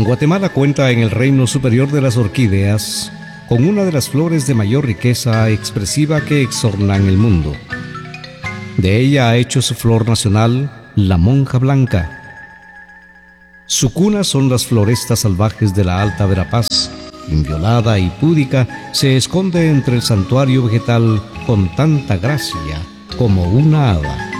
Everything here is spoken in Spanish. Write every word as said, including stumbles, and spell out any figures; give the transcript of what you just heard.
Guatemala cuenta en el reino superior de las orquídeas con una de las flores de mayor riqueza expresiva que exornan el mundo. De ella ha hecho su flor nacional la monja blanca. Su cuna son las florestas salvajes de la Alta Verapaz. Inviolada y púdica, se esconde entre el santuario vegetal con tanta gracia como una hada.